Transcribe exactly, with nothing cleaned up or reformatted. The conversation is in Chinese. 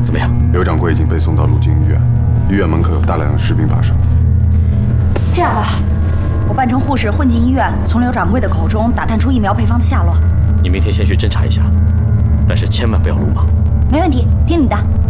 怎么样？ 刘掌柜已经被送到陆军医院，医院门口有大量的士兵把守。 这样吧，我扮成护士混进医院，从刘掌柜的口中打探出疫苗配方的下落。 你明天先去侦查一下，但是千万不要鲁莽。 没问题，听你的。